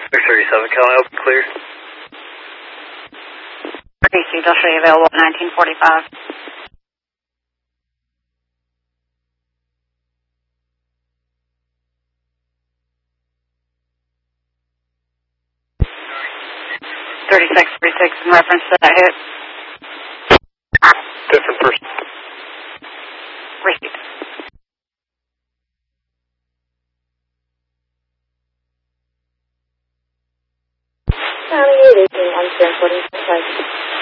637, can I help you clear? PC, they'll show you available at 1945. In reference to that hit. Different person. Received. County 818, I'm transporting supplies.